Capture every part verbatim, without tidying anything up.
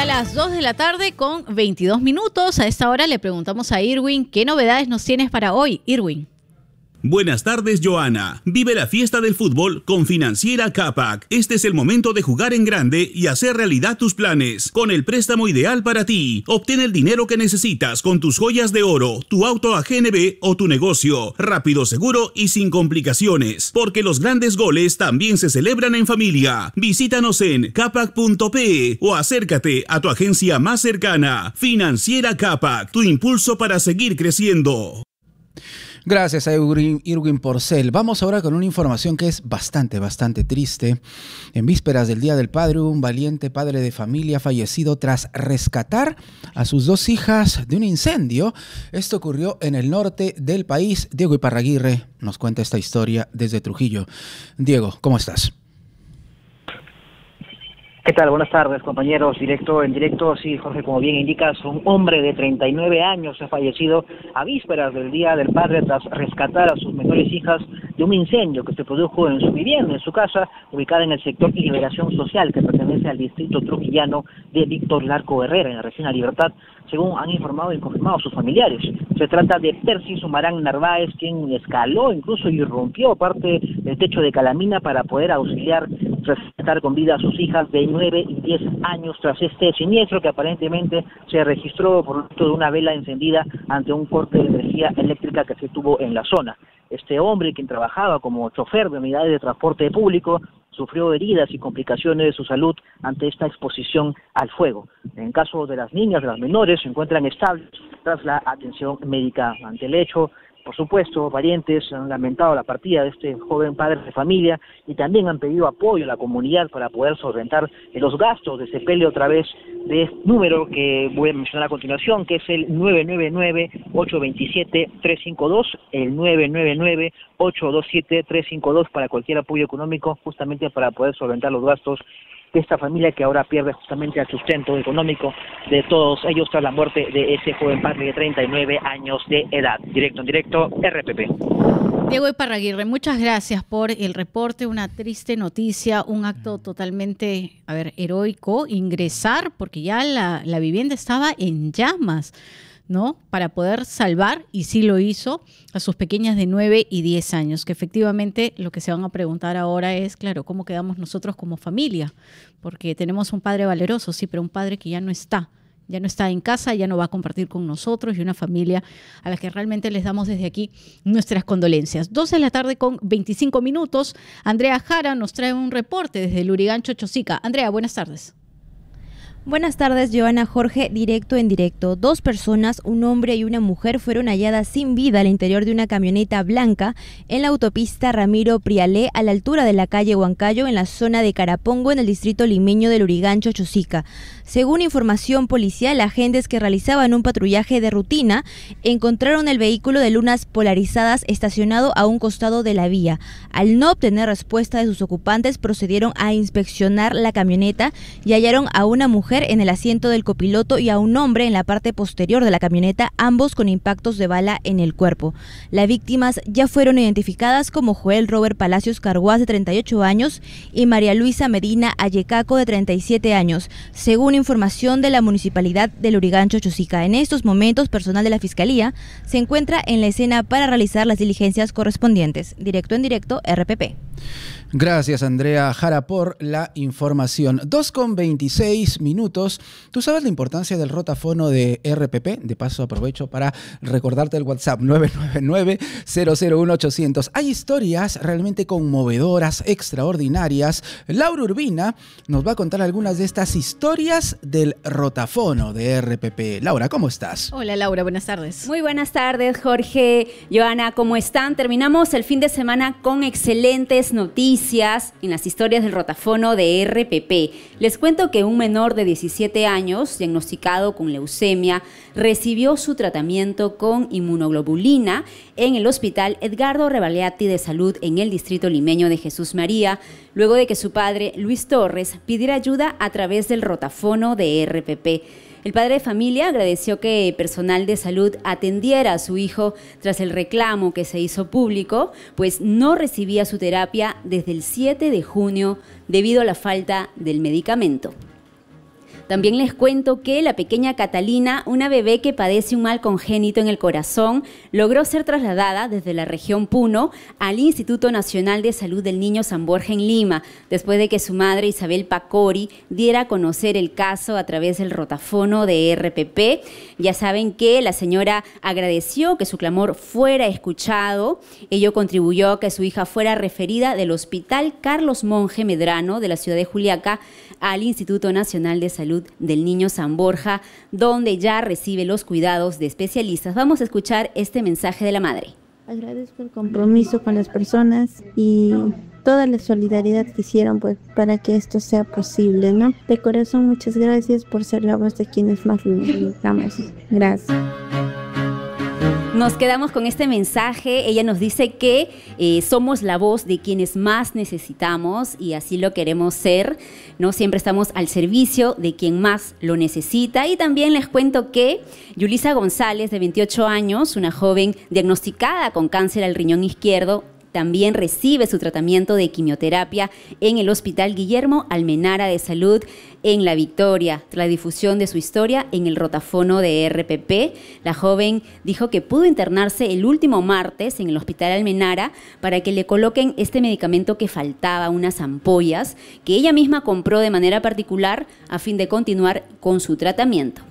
Ya a las dos de la tarde con veintidós minutos. A esta hora le preguntamos a Irwin qué novedades nos tienes para hoy. Irwin. Buenas tardes, Joana. Vive la fiesta del fútbol con Financiera Capac. Este es el momento de jugar en grande y hacer realidad tus planes. Con el préstamo ideal para ti. Obtén el dinero que necesitas con tus joyas de oro, tu auto a G N B o tu negocio. Rápido, seguro y sin complicaciones. Porque los grandes goles también se celebran en familia. Visítanos en capac punto pe o acércate a tu agencia más cercana. Financiera Capac, tu impulso para seguir creciendo. Gracias a Irwin, Irwin Porcel. Vamos ahora con una información que es bastante, bastante triste. En vísperas del Día del Padre, un valiente padre de familia fallecido tras rescatar a sus dos hijas de un incendio. Esto ocurrió en el norte del país. Diego Iparraguirre nos cuenta esta historia desde Trujillo. Diego, ¿cómo estás? ¿Qué tal? Buenas tardes, compañeros. Directo en directo, sí, Jorge, como bien indicas, un hombre de treinta y nueve años ha fallecido a vísperas del Día del Padre tras rescatar a sus menores hijas de un incendio que se produjo en su vivienda, en su casa, ubicada en el sector Liberación Social, que pertenece al distrito trujillano de Víctor Larco Herrera, en la región La Libertad, según han informado y confirmado sus familiares. Se trata de Percy Sumarán Narváez, quien escaló incluso y rompió parte del techo de calamina para poder auxiliar, rescatar con vida a sus hijas de nueve y diez años tras este siniestro que aparentemente se registró por de una vela encendida ante un corte de energía eléctrica que se tuvo en la zona. Este hombre, quien trabajaba como chofer de unidades de transporte público, sufrió heridas y complicaciones de su salud ante esta exposición al fuego. En caso de las niñas, de las menores, se encuentran estables tras la atención médica. Ante el hecho, por supuesto, parientes han lamentado la partida de este joven padre de familia y también han pedido apoyo a la comunidad para poder solventar los gastos de sepelio a través de este número que voy a mencionar a continuación, que es el nueve nueve nueve, ocho dos siete, tres cinco dos, el nueve nueve nueve, ocho dos siete, tres cinco dos para cualquier apoyo económico, justamente para poder solventar los gastos de esta familia que ahora pierde justamente el sustento económico de todos ellos tras la muerte de ese joven padre de treinta y nueve años de edad. Directo en directo, R P P. Diego Iparraguirre, muchas gracias por el reporte, una triste noticia, un acto totalmente, a ver, heroico, ingresar, porque ya la, la vivienda estaba en llamas, ¿no? Para poder salvar, y sí lo hizo, a sus pequeñas de nueve y diez años, que efectivamente lo que se van a preguntar ahora es, claro, ¿cómo quedamos nosotros como familia? Porque tenemos un padre valeroso, sí, pero un padre que ya no está, ya no está en casa, ya no va a compartir con nosotros, y una familia a la que realmente les damos desde aquí nuestras condolencias. doce de la tarde con veinticinco minutos, Andrea Jara nos trae un reporte desde el Lurigancho Chosica. Andrea, buenas tardes. Buenas tardes, Joana, Jorge, directo en directo. Dos personas, un hombre y una mujer, fueron halladas sin vida al interior de una camioneta blanca en la autopista Ramiro Prialé, a la altura de la calle Huancayo, en la zona de Carapongo, en el distrito limeño de Lurigancho, Chosica. Según información policial, agentes que realizaban un patrullaje de rutina encontraron el vehículo de lunas polarizadas estacionado a un costado de la vía. Al no obtener respuesta de sus ocupantes, procedieron a inspeccionar la camioneta y hallaron a una mujer en el asiento del copiloto y a un hombre en la parte posterior de la camioneta, ambos con impactos de bala en el cuerpo. Las víctimas ya fueron identificadas como Joel Robert Palacios Carguás, de treinta y ocho años, y María Luisa Medina Allecaco, de treinta y siete años, según información de la Municipalidad de Lurigancho Chosica. En estos momentos, personal de la Fiscalía se encuentra en la escena para realizar las diligencias correspondientes. Directo en directo, R P P. Gracias, Andrea Jara, por la información. dos con veintiséis minutos. ¿Tú sabes la importancia del rotafono de R P P? De paso, aprovecho para recordarte el WhatsApp nueve nueve nueve, cero cero uno, ochocientos. Hay historias realmente conmovedoras, extraordinarias. Laura Urbina nos va a contar algunas de estas historias del rotafono de R P P. Laura, ¿cómo estás? Hola, Laura, buenas tardes. Muy buenas tardes, Jorge, Joana, ¿cómo están? Terminamos el fin de semana con excelentes noticias en las historias del rotafono de R P P. Les cuento que un menor de diecisiete años, diagnosticado con leucemia, recibió su tratamiento con inmunoglobulina en el Hospital Edgardo Rebagliati de Salud en el distrito limeño de Jesús María, luego de que su padre, Luis Torres, pidiera ayuda a través del rotafono de R P P. El padre de familia agradeció que personal de salud atendiera a su hijo tras el reclamo que se hizo público, pues no recibía su terapia desde el siete de junio debido a la falta del medicamento. También les cuento que la pequeña Catalina, una bebé que padece un mal congénito en el corazón, logró ser trasladada desde la región Puno al Instituto Nacional de Salud del Niño San Borja en Lima, después de que su madre Isabel Pacori diera a conocer el caso a través del rotafono de R P P. Ya saben que la señora agradeció que su clamor fuera escuchado. Ello contribuyó a que su hija fuera referida del Hospital Carlos Monge Medrano de la ciudad de Juliaca al Instituto Nacional de Salud del Niño San Borja, donde ya recibe los cuidados de especialistas. Vamos a escuchar este mensaje de la madre. Agradezco el compromiso con las personas y toda la solidaridad que hicieron pues, para que esto sea posible, ¿no? De corazón, muchas gracias por ser la voz de quienes más lo necesitamos. Gracias. Nos quedamos con este mensaje. Ella nos dice que eh, somos la voz de quienes más necesitamos y así lo queremos ser, ¿no? Siempre estamos al servicio de quien más lo necesita. Y también les cuento que Yulisa González, de veintiocho años, una joven diagnosticada con cáncer al riñón izquierdo, también recibe su tratamiento de quimioterapia en el Hospital Guillermo Almenara de Salud en La Victoria. Tras la difusión de su historia en el rotafono de R P P, la joven dijo que pudo internarse el último martes en el Hospital Almenara para que le coloquen este medicamento que faltaba, unas ampollas, que ella misma compró de manera particular a fin de continuar con su tratamiento.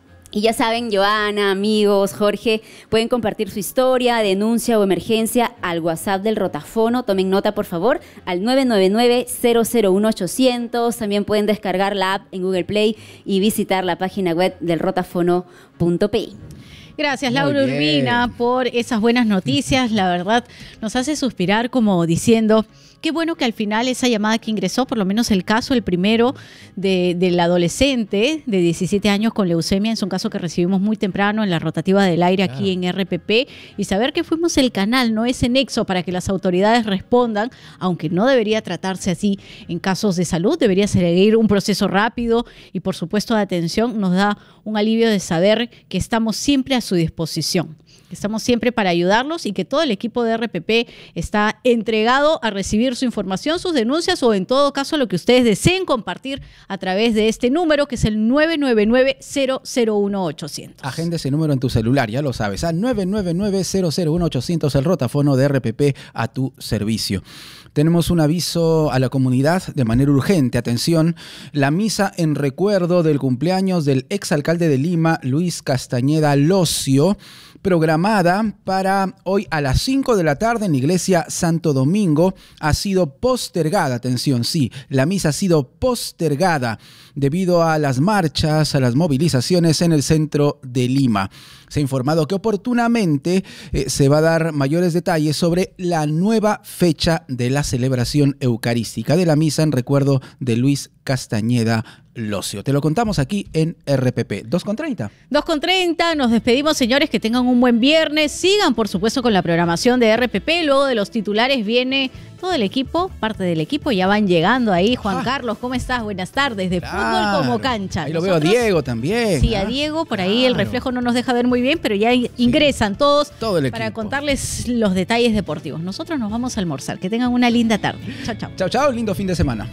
Y ya saben, Joana, amigos, Jorge, pueden compartir su historia, denuncia o emergencia al WhatsApp del rotafono. Tomen nota, por favor, al nueve nueve nueve, cero cero uno, ochocientos. También pueden descargar la app en Google Play y visitar la página web del rotafono punto p i. Gracias, Laura Urbina, por esas buenas noticias. La verdad, nos hace suspirar como diciendo, qué bueno que al final esa llamada que ingresó, por lo menos el caso, el primero de, del adolescente de diecisiete años con leucemia, es un caso que recibimos muy temprano en la rotativa del aire aquí claro. en R P P, y saber que fuimos el canal, no ese nexo para que las autoridades respondan, aunque no debería tratarse así en casos de salud, debería seguir un proceso rápido y por supuesto de atención, nos da un alivio de saber que estamos siempre a su disposición. Estamos siempre para ayudarlos y que todo el equipo de R P P está entregado a recibir su información, sus denuncias o en todo caso lo que ustedes deseen compartir a través de este número que es el nueve nueve nueve, cero cero uno, ochocientos. Agenda ese número en tu celular, ya lo sabes, al nueve nueve nueve, cero cero uno, ochocientos, el rotafono de R P P a tu servicio. Tenemos un aviso a la comunidad de manera urgente. Atención, la misa en recuerdo del cumpleaños del exalcalde de Lima, Luis Castañeda Locio, programada para hoy a las cinco de la tarde en la iglesia Santo Domingo, ha sido postergada. Atención, sí, la misa ha sido postergada debido a las marchas, a las movilizaciones en el centro de Lima. Se ha informado que oportunamente eh, se va a dar mayores detalles sobre la nueva fecha de la celebración eucarística de la misa en recuerdo de Luis Castañeda Locio. Te lo contamos aquí en R P P. dos con treinta. dos con treinta, nos despedimos, señores, que tengan un buen viernes. Sigan, por supuesto, con la programación de R P P. Luego de los titulares viene todo el equipo, parte del equipo, ya van llegando ahí. Juan ah. Carlos, ¿cómo estás? Buenas tardes, de claro. Fútbol como cancha. Ahí Nosotros, lo veo a Diego también. Sí, ¿ah? a Diego, por ahí claro. el reflejo no nos deja ver muy bien, pero ya ingresan sí. todos todo el para contarles los detalles deportivos. Nosotros nos vamos a almorzar. Que tengan una linda tarde. Chao, chao. Chao, chao, lindo fin de semana.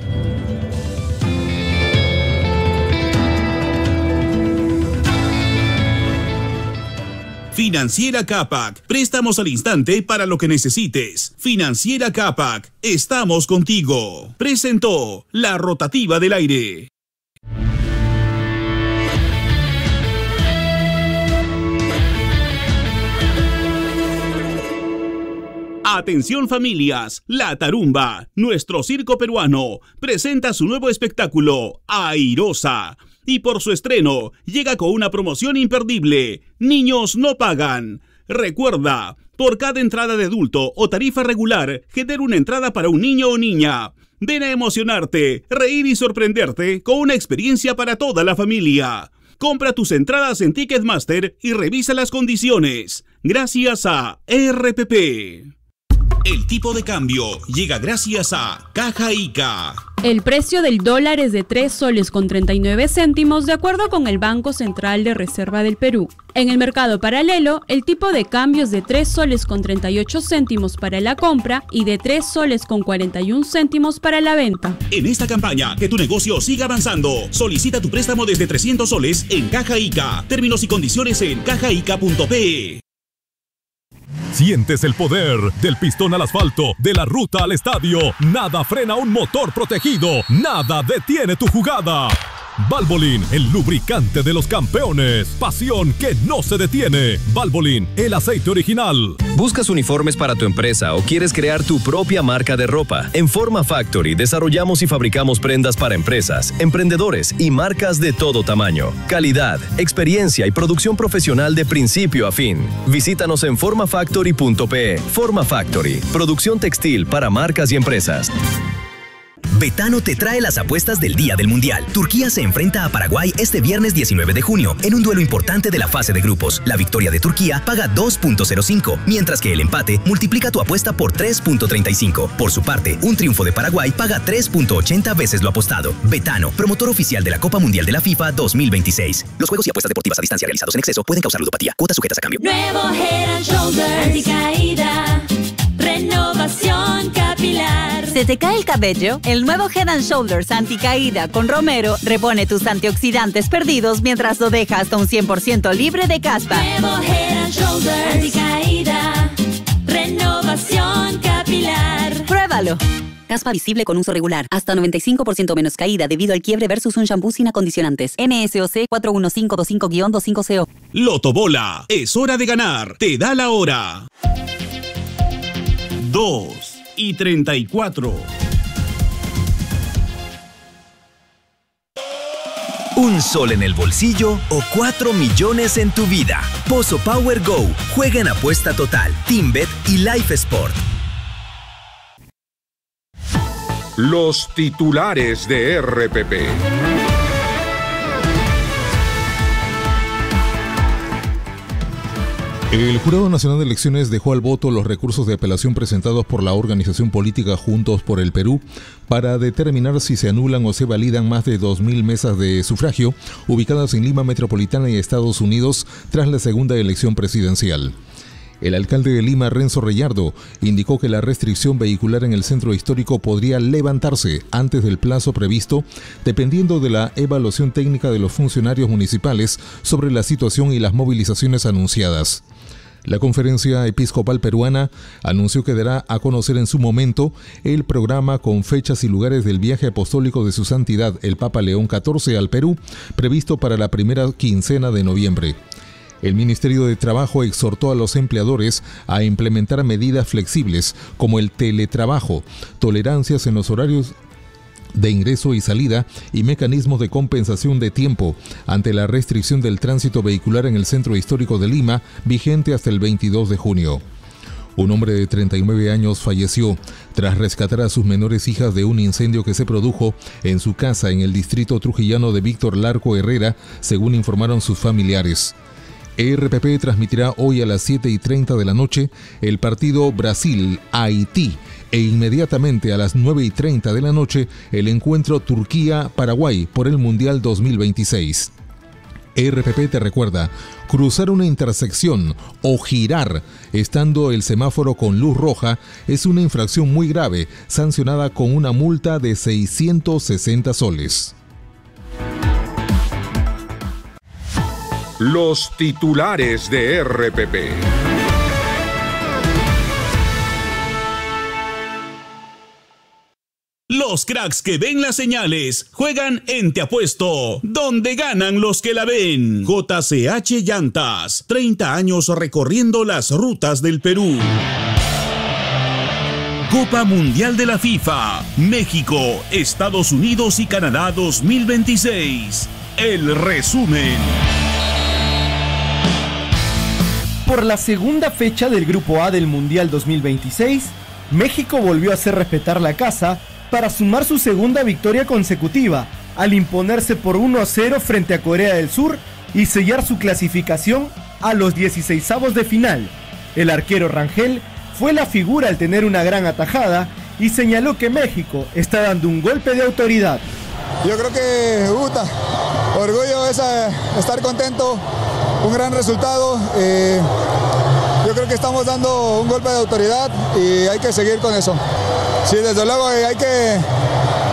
Financiera Capac, préstamos al instante para lo que necesites. Financiera Capac, estamos contigo. Presentó la rotativa del aire. Atención familias, La Tarumba, nuestro circo peruano, presenta su nuevo espectáculo, Airosa. Y por su estreno, llega con una promoción imperdible. Niños no pagan. Recuerda, por cada entrada de adulto o tarifa regular, genera una entrada para un niño o niña. Ven a emocionarte, reír y sorprenderte con una experiencia para toda la familia. Compra tus entradas en Ticketmaster y revisa las condiciones. Gracias a R P P. El tipo de cambio llega gracias a Caja Ica. El precio del dólar es de tres soles con treinta y nueve céntimos de acuerdo con el Banco Central de Reserva del Perú. En el mercado paralelo, el tipo de cambio es de tres soles con treinta y ocho céntimos para la compra y de tres soles con cuarenta y un céntimos para la venta. En esta campaña, que tu negocio siga avanzando, solicita tu préstamo desde trescientos soles en Caja Ica. Términos y condiciones en caja ica punto pe. Sientes el poder del pistón al asfalto, de la ruta al estadio. Nada frena un motor protegido. Nada detiene tu jugada. Valvoline, el lubricante de los campeones. Pasión que no se detiene. Valvoline, el aceite original. ¿Buscas uniformes para tu empresa o quieres crear tu propia marca de ropa? En Forma Factory desarrollamos y fabricamos prendas para empresas, emprendedores y marcas de todo tamaño. Calidad, experiencia y producción profesional de principio a fin. Visítanos en forma factory punto pe. Forma Factory, producción textil para marcas y empresas. Betano te trae las apuestas del Día del Mundial. Turquía se enfrenta a Paraguay este viernes diecinueve de junio en un duelo importante de la fase de grupos. La victoria de Turquía paga dos punto cero cinco, mientras que el empate multiplica tu apuesta por tres punto treinta y cinco. Por su parte, un triunfo de Paraguay paga tres punto ochenta veces lo apostado. Betano, promotor oficial de la Copa Mundial de la FIFA dos mil veintiséis. Los juegos y apuestas deportivas a distancia realizados en exceso pueden causar ludopatía. Cuotas sujetas a cambio. Nuevo Head and Shoulders anticaída. Renovación capilar. ¿Se te cae el cabello? El nuevo Head and Shoulders anticaída con Romero repone tus antioxidantes perdidos mientras lo deja hasta un cien por ciento libre de caspa. Nuevo Head and Shoulders anticaída. Renovación capilar. Pruébalo. Caspa visible con uso regular. Hasta noventa y cinco por ciento menos caída debido al quiebre versus un shampoo sin acondicionantes. N S O C cuatro uno cinco dos cinco guión veinticinco C O. Lotobola. Es hora de ganar. Te da la hora. dos y treinta y cuatro. Un sol en el bolsillo o cuatro millones en tu vida. Pozo Power Go. Juega en apuesta total, TeamBet y Life Sport. Los titulares de R P P. El Jurado Nacional de Elecciones dejó al voto los recursos de apelación presentados por la organización política Juntos por el Perú para determinar si se anulan o se validan más de dos mil mesas de sufragio ubicadas en Lima Metropolitana y Estados Unidos tras la segunda elección presidencial. El alcalde de Lima, Renzo Reyardo, indicó que la restricción vehicular en el centro histórico podría levantarse antes del plazo previsto, dependiendo de la evaluación técnica de los funcionarios municipales sobre la situación y las movilizaciones anunciadas. La Conferencia Episcopal Peruana anunció que dará a conocer en su momento el programa con fechas y lugares del viaje apostólico de su santidad, el Papa León catorce, al Perú, previsto para la primera quincena de noviembre. El Ministerio de Trabajo exhortó a los empleadores a implementar medidas flexibles como el teletrabajo, tolerancias en los horarios de ingreso y salida y mecanismos de compensación de tiempo ante la restricción del tránsito vehicular en el centro histórico de Lima, vigente hasta el veintidós de junio. Un hombre de treinta y nueve años falleció tras rescatar a sus menores hijas de un incendio que se produjo en su casa en el distrito trujillano de Víctor Larco Herrera, según informaron sus familiares. R P P transmitirá hoy a las siete y treinta de la noche el partido Brasil-Haití e inmediatamente a las nueve y treinta de la noche el encuentro Turquía-Paraguay por el Mundial dos mil veintiséis. R P P te recuerda, cruzar una intersección o girar estando el semáforo con luz roja es una infracción muy grave, sancionada con una multa de seiscientos sesenta soles. Los titulares de R P P. Los cracks que ven las señales juegan en Te Apuesto, donde ganan los que la ven. J C H Llantas, treinta años recorriendo las rutas del Perú. Copa Mundial de la FIFA, México, Estados Unidos y Canadá dos mil veintiséis. El resumen. Por la segunda fecha del Grupo A del Mundial dos mil veintiséis, México volvió a hacer respetar la casa para sumar su segunda victoria consecutiva, al imponerse por uno a cero frente a Corea del Sur y sellar su clasificación a los dieciseisavos de final. El arquero Rangel fue la figura al tener una gran atajada y señaló que México está dando un golpe de autoridad. Yo creo que, puta, orgullo es estar contento, un gran resultado. Eh, yo creo que estamos dando un golpe de autoridad y hay que seguir con eso. Sí, desde luego hay que